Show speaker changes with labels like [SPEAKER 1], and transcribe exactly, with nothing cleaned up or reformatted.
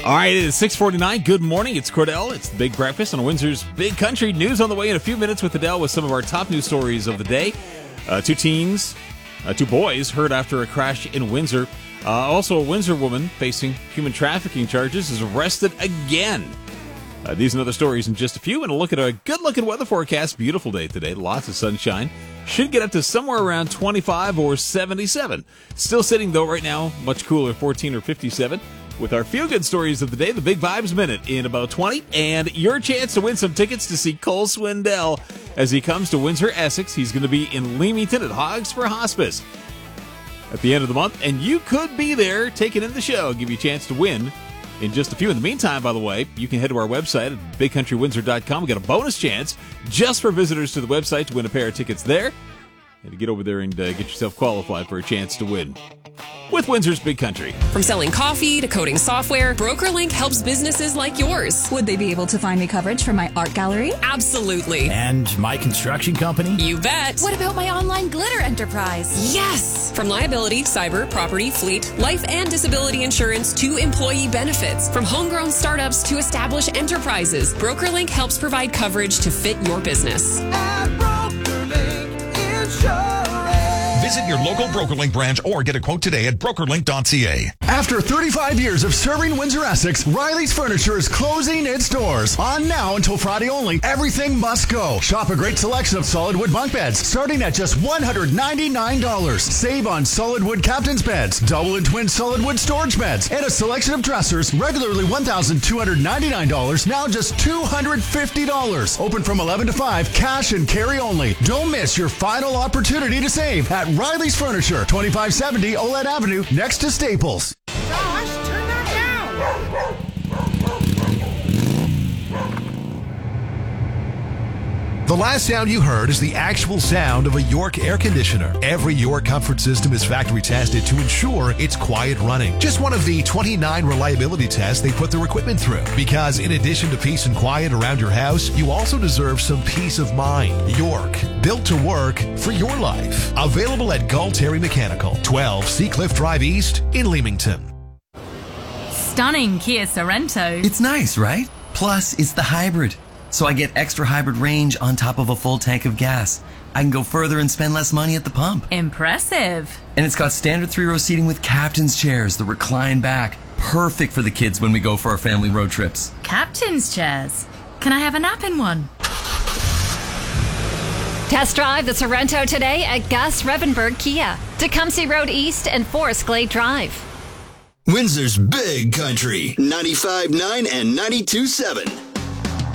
[SPEAKER 1] All right, it is six forty-nine. Good morning. It's Cordell. It's the Big Breakfast on Windsor's Big Country. News on the way in a few minutes with Adele with some of our top news stories of the day. Uh, two teens, uh, two boys hurt after a crash in Windsor. Uh, also, a Windsor woman facing human trafficking charges is arrested again. Uh, these and other stories in just a few, and a look at a good-looking weather forecast. Beautiful day today. Lots of sunshine. Should get up to somewhere around twenty-five or seventy-seven. Still sitting, though, right now, much cooler, fourteen or fifty-seven. With our feel-good stories of the day, the Big Vibes Minute in about twenty, and your chance to win some tickets to see Cole Swindell as he comes to Windsor, Essex. He's going to be in Leamington at Hogs for Hospice at the end of the month, and you could be there taking in the show. Give you a chance to win in just a few. In the meantime, by the way, you can head to our website at big country windsor dot com. We got a bonus chance just for visitors to the website to win a pair of tickets there, and to get over there and uh, get yourself qualified for a chance to win with Windsor's Big Country.
[SPEAKER 2] From selling coffee to coding software, BrokerLink helps businesses like yours.
[SPEAKER 3] Would they be able to find me coverage for my art gallery?
[SPEAKER 2] Absolutely.
[SPEAKER 4] And my construction company?
[SPEAKER 2] You bet.
[SPEAKER 5] What about my online glitter enterprise?
[SPEAKER 2] Yes! From liability, cyber, property, fleet, life and disability insurance to employee benefits. From homegrown startups to established enterprises, BrokerLink helps provide coverage to fit your business.
[SPEAKER 6] At BrokerLink Insurance.
[SPEAKER 7] Visit your local BrokerLink branch or get a quote today at broker link dot c a.
[SPEAKER 8] After thirty-five years of serving Windsor, Essex, Riley's Furniture is closing its doors. On now until Friday only, everything must go. Shop a great selection of solid wood bunk beds starting at just one hundred ninety-nine dollars. Save on solid wood captain's beds, double and twin solid wood storage beds, and a selection of dressers regularly one thousand two hundred ninety-nine dollars, now just two hundred fifty dollars. Open from eleven to five, cash and carry only. Don't miss your final opportunity to save at Riley's Furniture, twenty-five seventy Oled Avenue, next to Staples.
[SPEAKER 6] Josh, turn that down!
[SPEAKER 9] The last sound you heard is the actual sound of a York air conditioner. Every York comfort system is factory tested to ensure it's quiet running. Just one of the twenty-nine reliability tests they put their equipment through. Because in addition to peace and quiet around your house, you also deserve some peace of mind. York, built to work for your life. Available at Galtieri Mechanical, twelve Seacliff Drive East in Leamington.
[SPEAKER 10] Stunning Kia Sorento.
[SPEAKER 11] It's nice, right? Plus, it's the hybrid. So I get extra hybrid range on top of a full tank of gas. I can go further and spend less money at the pump.
[SPEAKER 10] Impressive.
[SPEAKER 11] And it's got standard three-row seating with captain's chairs that recline back. Perfect for the kids when we go for our family road trips.
[SPEAKER 10] Captain's chairs? Can I have a nap in one?
[SPEAKER 5] Test drive the Sorento today at Gus Revenberg Kia, Tecumseh Road East and Forest Glade Drive.
[SPEAKER 12] Windsor's Big Country, ninety-five point nine and ninety-two point seven.